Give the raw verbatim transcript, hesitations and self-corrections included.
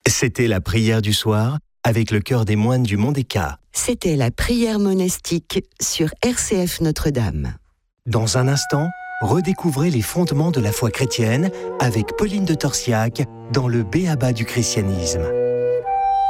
C'était la prière du soir avec le chœur des moines du Mont des Cats. C'était la prière monastique sur R C F Notre-Dame. Dans un instant, redécouvrez les fondements de la foi chrétienne avec Pauline de Torsiac dans le B A B A du christianisme.